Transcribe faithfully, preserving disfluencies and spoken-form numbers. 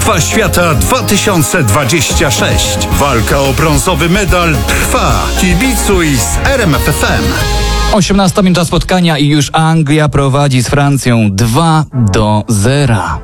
Mistrzostwa Świata dwa tysiące dwadzieścia sześć. Walka o brązowy medal trwa. Kibicuj z R M F F M. osiemnasta minuta spotkania i już Anglia prowadzi z Francją dwa do zera.